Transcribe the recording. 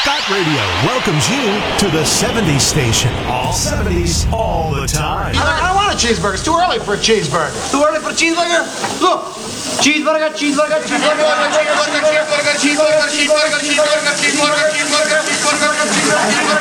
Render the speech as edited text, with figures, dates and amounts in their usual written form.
Scott Radio welcomes you to the 70s station. All 70s, all the time. I don't want a cheeseburger. It's too early for a cheeseburger. Too early for a cheeseburger? Look. Cheeseburger, cheeseburger, cheeseburger, cheeseburger, cheeseburger, cheeseburger, cheeseburger, cheeseburger, cheeseburger, cheeseburger, cheeseburger, cheeseburger, cheeseburger.